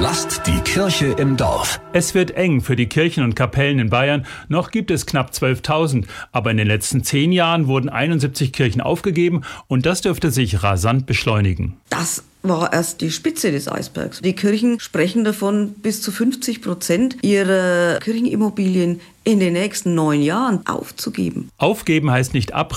Lasst die Kirche im Dorf. Es wird eng für die Kirchen und Kapellen in Bayern. Noch gibt es knapp 12.000. Aber in den letzten 10 Jahren wurden 71 Kirchen aufgegeben und das dürfte sich rasant beschleunigen. Das war erst die Spitze des Eisbergs. Die Kirchen sprechen davon, bis zu 50% ihrer Kirchenimmobilien in den nächsten 9 Jahren aufzugeben. Aufgeben heißt nicht